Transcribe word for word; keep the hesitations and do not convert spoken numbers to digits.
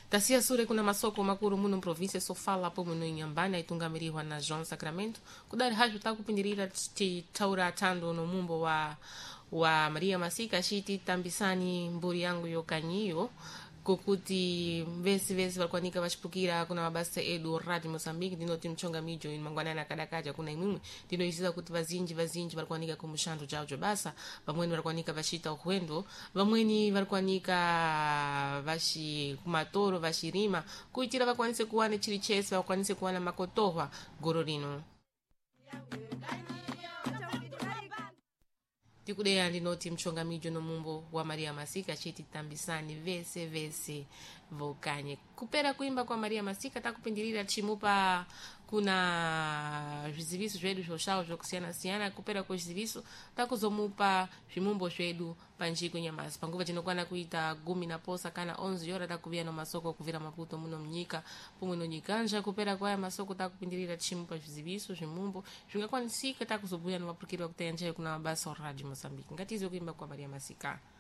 Tasia sure kuna masoko makuru muno província só fala po muno Inhambane itungamiriwa na João Sacramento kudari hajo ta kupindirira ti taura tando no mumbo wa wa Maria Masika shiti tambisani mburi yangu yokanyiyo kukuti vesi vesi walikuanika vashipukira kuna mabasa edu radi Mozambique dino timchonga mijo in mangwanana kadakaja kuna imumwe dino isiza kuti vazinji vazinji walikuanika kumushando jaujo basa vamweni walikuanika vashita uhuendo vamweni walikuanika vashi kumatoro vashirima kuitira vakwanise kuwane chiri chesi vakwanise kuwana makotohwa gororino tikudeya ndinoti mchonga mijo no mumbo wa Maria Masika chiti tambisani vese vese vokanye kupera kuimba kwa Maria Masika takupindirira chimupa kuna viziviso zvedu zvoshao zvokusiyana siyana kupera kweziviso takuzomupa zvimumbo zvedu panjiko nyamasi panguva tinokwana kuita gumi na posa kana onze yora takuvia no masoko kuvira Maputo muno mnyika pomwe no nyikanja kupera kwaya masoko takupindirira chimupa viziviso zvimumbo zvingakwanisika takuzobhuya no mapurukiro kutaya njayo kuna mabasa radio Mozambique ngatizo kuimba kwa Maria Masika.